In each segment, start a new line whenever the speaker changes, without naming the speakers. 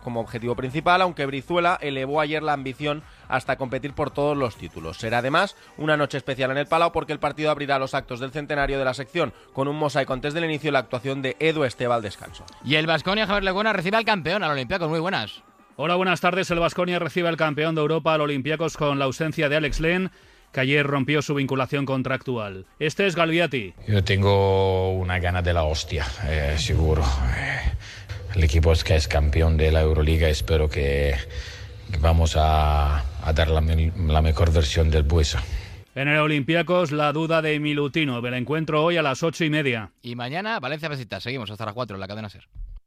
como objetivo principal, aunque Brizuela elevó ayer la ambición hasta competir por todos los títulos. Será además una noche especial en el Palau porque el partido abrirá los actos del centenario de la sección con un mosaico antes del inicio y la actuación de Edu Esteva al descanso.
Y el Baskonia, Javier Laguna, recibe al campeón, al Olympiacos. Muy buenas.
Hola, buenas tardes. El Baskonia recibe al campeón de Europa, al Olympiacos, con la ausencia de Alex Len, que ayer rompió su vinculación contractual. Este es Galviati.
Yo tengo una gana de la hostia, seguro. El equipo es que es campeón de la Euroliga. Espero que vamos a dar la mejor versión del Buesa.
En el Olympiacos, la duda de Milutinov. El encuentro hoy a las 8:30.
Y mañana, Valencia Besiktas. Seguimos hasta las 4 en la cadena SER.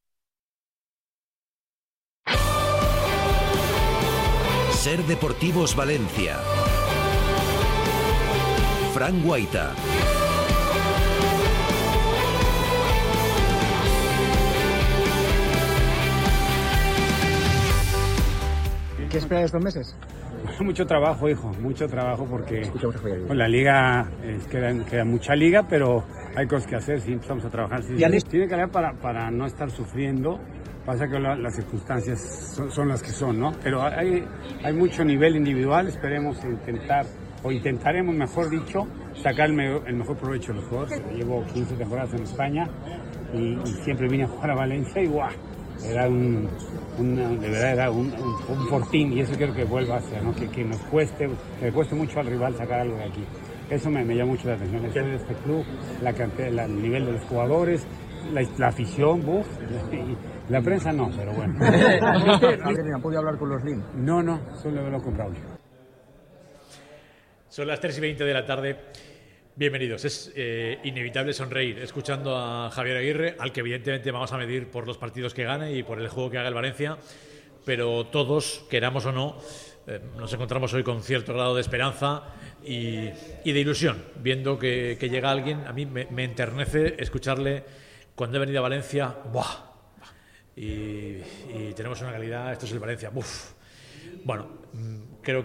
SER Deportivos Valencia. Fran Guaita.
¿Qué esperas de estos meses?
Mucho trabajo, hijo, mucho trabajo porque con la liga queda mucha liga, pero hay cosas que hacer, sí, empezamos a trabajar. Sí, tiene que haber para no estar sufriendo. Pasa que las circunstancias son las que son, ¿no? Pero hay mucho nivel individual, esperemos intentaremos, mejor dicho, sacar el mejor provecho de los jugadores. Llevo 15 temporadas en España y siempre vine a jugar a Valencia y ¡guau! Era de verdad era un fortín, y eso quiero que vuelva a ser, ¿no? Que nos cueste, que le cueste mucho al rival sacar algo de aquí. Eso me llama mucho la atención, el de este club, el nivel de los jugadores, la afición, la prensa no, pero bueno.
¿Han podido hablar con los LIN?
No, solo lo he comprado.
Son las 3:20 de la tarde. Bienvenidos. Es inevitable sonreír escuchando a Javier Aguirre, al que evidentemente vamos a medir por los partidos que gane y por el juego que haga el Valencia, pero todos, queramos o no, nos encontramos hoy con cierto grado de esperanza y de ilusión, viendo que llega alguien. A mí me enternece escucharle cuando he venido a Valencia. ¡Buah! Y tenemos una calidad, esto es el Valencia. ¡Buf! Bueno, creo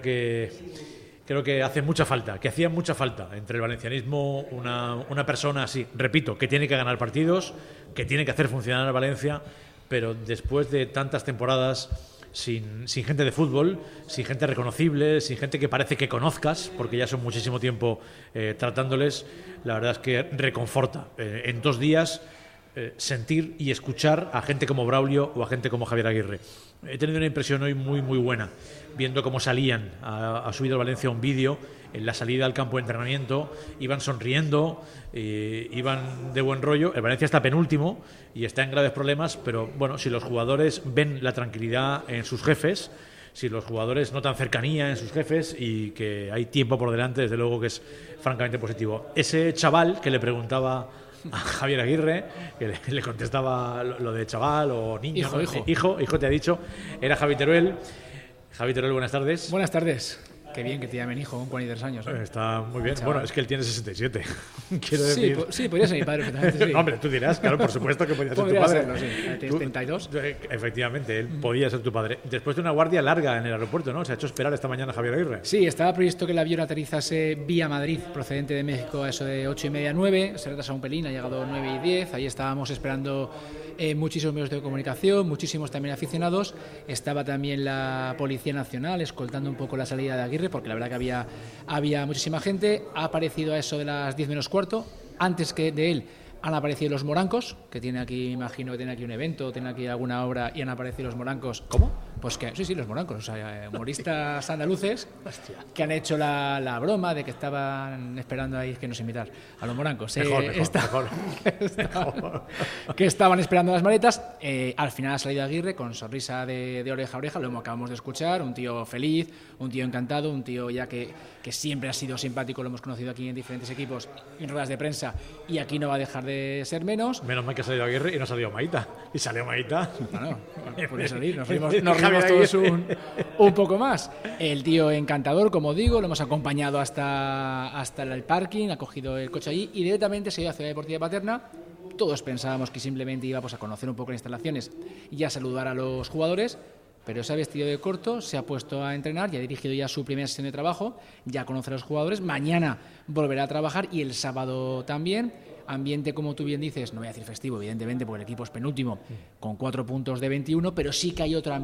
que hace mucha falta, que hacía mucha falta entre el valencianismo una persona así, repito, que tiene que ganar partidos, que tiene que hacer funcionar a Valencia, pero después de tantas temporadas sin gente de fútbol, sin gente reconocible, sin gente que parece que conozcas, porque ya son muchísimo tiempo tratándoles, la verdad es que reconforta. En 2 días sentir y escuchar a gente como Braulio o a gente como Javier Aguirre. He tenido una impresión hoy muy muy buena, viendo cómo salían. Ha subido Valencia un vídeo en la salida al campo de entrenamiento, iban sonriendo, iban de buen rollo. El Valencia está penúltimo y está en graves problemas, pero bueno, si los jugadores ven la tranquilidad en sus jefes, si los jugadores notan cercanía en sus jefes y que hay tiempo por delante, desde luego que es francamente positivo. Ese chaval que le preguntaba a Javier Aguirre, que le contestaba lo de chaval o niño, hijo te ha dicho, era Javi Teruel. Javi Teruel, buenas tardes.
Buenas tardes. Qué bien que te llamen hijo con 43 años.
Está muy bien. Bueno, es que él tiene 67. Quiero decir.
Sí, podría ser mi padre perfectamente. Sí.
No, hombre, tú dirás, claro, por supuesto que podría ser tu padre.
Serlo, sí. Tienes 32.
Efectivamente, él podía ser tu padre. Después de una guardia larga en el aeropuerto, ¿no? Se ha hecho esperar esta mañana Javier Aguirre.
Sí, estaba previsto que el avión aterrizase vía Madrid, procedente de México, a eso de 8:30, 9. Se retrasa un pelín, ha llegado 9:10. Ahí estábamos esperando muchísimos medios de comunicación, muchísimos también aficionados. Estaba también la Policía Nacional escoltando un poco la salida de Aguirre, porque la verdad que había muchísima gente. Ha aparecido a eso de las 10 menos cuarto. Antes que de él han aparecido los morancos, que tiene aquí, imagino que tiene aquí un evento, tiene aquí alguna obra, y han aparecido los morancos.
¿Cómo?
Pues que sí, los morancos, o sea, humoristas andaluces que han hecho la broma de que estaban esperando ahí que nos invitar a los morancos.
Mejor.
Que estaban esperando las maletas. Al final ha salido Aguirre con sonrisa de oreja a oreja, lo acabamos de escuchar, un tío feliz, un tío encantado, un tío ya que siempre ha sido simpático, lo hemos conocido aquí en diferentes equipos, en ruedas de prensa, y aquí no va a dejar de ser menos.
Menos mal que ha salido Aguirre y no ha salido Maíta. Y salió Maíta.
Bueno, podía salir, nos rimos todos un poco más. El tío encantador, como digo, lo hemos acompañado hasta el parking, ha cogido el coche allí y directamente se ha ido a Ciudad Deportiva Paterna. Todos pensábamos que simplemente íbamos a conocer un poco las instalaciones y a saludar a los jugadores, pero se ha vestido de corto, se ha puesto a entrenar, ya ha dirigido ya su primera sesión de trabajo, ya conoce a los jugadores, mañana volverá a trabajar y el sábado también. Ambiente, como tú bien dices, no voy a decir festivo, evidentemente, porque el equipo es penúltimo, con 4 puntos de 21, pero sí que hay otro